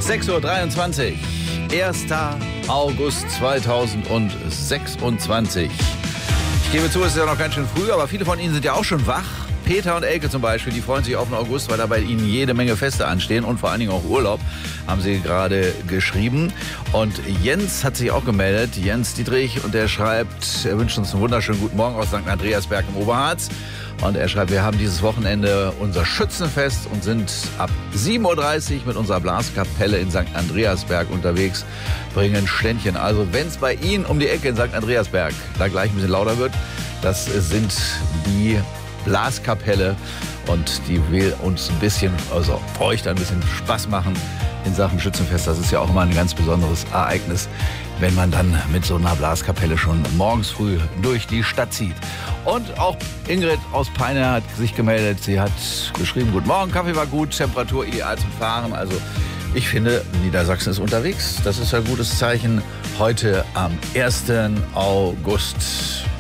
6:23 Uhr, 1. August 2026. Ich gebe zu, es ist ja noch ganz schön früh, aber viele von Ihnen sind ja auch schon wach. Peter und Elke zum Beispiel, die freuen sich auf den August, weil da bei Ihnen jede Menge Feste anstehen und vor allen Dingen auch Urlaub, haben sie gerade geschrieben. Und Jens hat sich auch gemeldet, Jens Dietrich, und der schreibt, er wünscht uns einen wunderschönen guten Morgen aus St. Andreasberg im Oberharz. Und er schreibt, wir haben dieses Wochenende unser Schützenfest und sind ab 7:30 Uhr mit unserer Blaskapelle in St. Andreasberg unterwegs, bringen Ständchen. Also wenn es bei Ihnen um die Ecke in St. Andreasberg da gleich ein bisschen lauter wird, das sind die Blaskapelle und die will uns ein bisschen, also euch da ein bisschen Spaß machen in Sachen Schützenfest. Das ist ja auch immer ein ganz besonderes Ereignis, wenn man dann mit so einer Blaskapelle schon morgens früh durch die Stadt zieht. Und auch Ingrid aus Peine hat sich gemeldet. Sie hat geschrieben, guten Morgen, Kaffee war gut, Temperatur ideal zum Fahren. Also ich finde, Niedersachsen ist unterwegs. Das ist ein gutes Zeichen heute am 1. August.